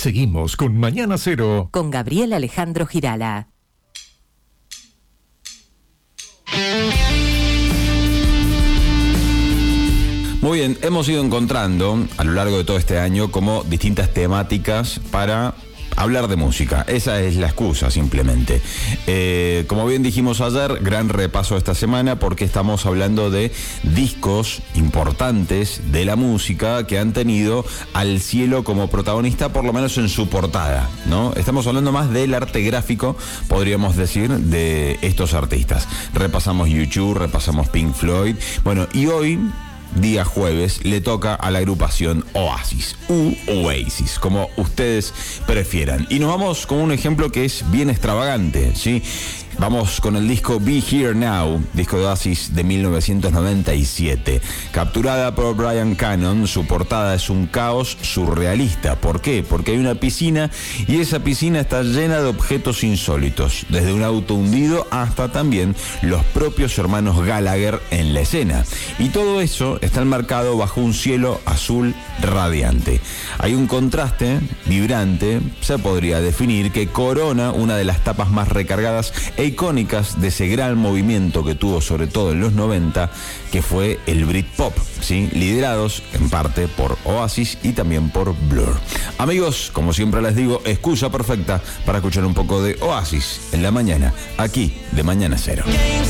Seguimos con Mañana Cero. Con Gabriel Alejandro Girala. Muy bien, hemos ido encontrando a lo largo de todo este año como distintas temáticas para hablar de música. Esa es la excusa, simplemente. Como bien dijimos ayer, gran repaso esta semana porque estamos hablando de discos importantes de la música que han tenido al cielo como protagonista, por lo menos en su portada, ¿no? Estamos hablando más del arte gráfico, podríamos decir, de estos artistas. Repasamos U2, repasamos Pink Floyd. Bueno, y hoy, día jueves, le toca a la agrupación Oasis, Oasis, como ustedes prefieran. Y nos vamos con un ejemplo que es bien extravagante, ¿sí? Vamos con el disco Be Here Now, disco de Oasis de 1997. Capturada por Brian Cannon, su portada es un caos surrealista. ¿Por qué? Porque hay una piscina y esa piscina está llena de objetos insólitos, desde un auto hundido hasta también los propios hermanos Gallagher en la escena. Y todo eso está enmarcado bajo un cielo azul radiante. Hay un contraste vibrante, se podría definir, que corona una de las tapas más recargadas e icónicas de ese gran movimiento que tuvo sobre todo en los 90, que fue el Britpop, ¿sí? Liderados en parte por Oasis y también por Blur. Amigos, como siempre les digo, excusa perfecta para escuchar un poco de Oasis en la mañana, aquí de Mañana Cero.